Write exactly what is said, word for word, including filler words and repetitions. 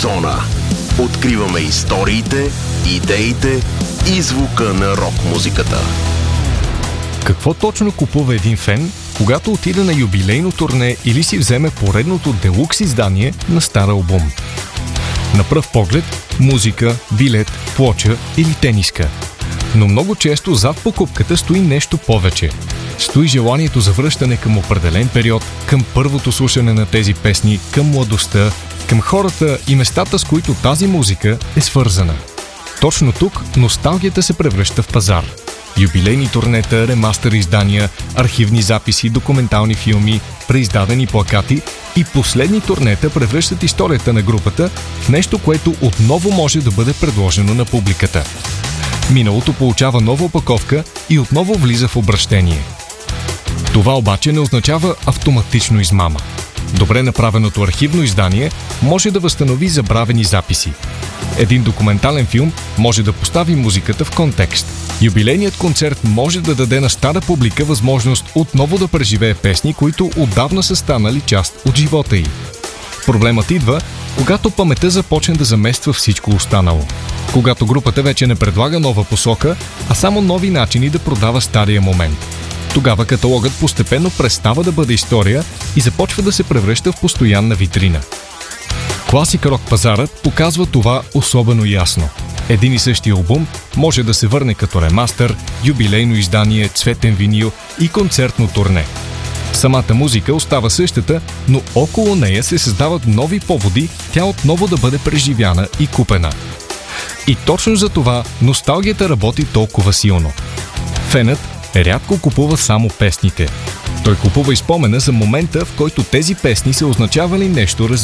Зона. Откриваме историите, идеите и звука на рок-музиката. Какво точно купува един фен, когато отиде на юбилейно турне или си вземе поредното делукс издание на стар албум? На пръв поглед – музика, билет, плоча или тениска. Но много често зад покупката стои нещо повече. Стои желанието за връщане към определен период, към първото слушане на тези песни, към младостта, към хората и местата, с които тази музика е свързана. Точно тук носталгията се превръща в пазар. Юбилейни турнета, ремастър издания, архивни записи, документални филми, преиздадени плакати и последни турнета превръщат историята на групата в нещо, което отново може да бъде предложено на публиката. Миналото получава нова опаковка и отново влиза в обращение. Това обаче не означава автоматично измама. Добре направеното архивно издание може да възстанови забравени записи. Един документален филм може да постави музиката в контекст. Юбилейният концерт може да даде на стара публика възможност отново да преживее песни, които отдавна са станали част от живота й. Проблемът идва, когато паметта започне да замества всичко останало. Когато групата вече не предлага нова посока, а само нови начини да продава стария момент. Тогава каталогът постепенно престава да бъде история и започва да се превръща в постоянна витрина. Класик рок пазарът показва това особено ясно. Един и същи албум може да се върне като ремастър, юбилейно издание, цветен винил и концертно турне. Самата музика остава същата, но около нея се създават нови поводи тя отново да бъде преживяна и купена. И точно за това носталгията работи толкова силно. Фенът рядко купува само песните. Той купува и спомена за момента, в който тези песни са означавали нещо различно.